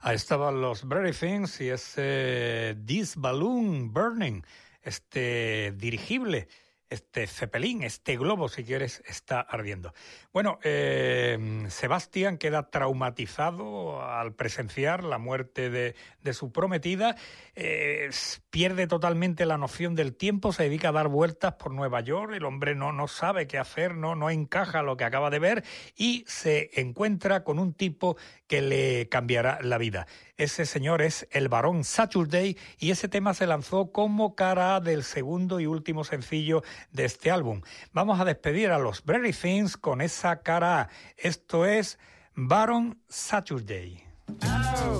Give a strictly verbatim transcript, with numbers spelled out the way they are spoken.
Ahí estaban los Very Things y ese This Balloon Burning, este dirigible, este cepelín, este globo, si quieres, está ardiendo. Bueno, eh, Sebastián queda traumatizado al presenciar la muerte de, de su prometida, eh, pierde totalmente la noción del tiempo, se dedica a dar vueltas por Nueva York, el hombre no, no sabe qué hacer, no, no encaja lo que acaba de ver y se encuentra con un tipo que le cambiará la vida. Ese señor es el Barón Saturday y ese tema se lanzó como cara del segundo y último sencillo de este álbum. Vamos a despedir a los Very Things con esa cara A. Esto es Baron Saturday. Oh.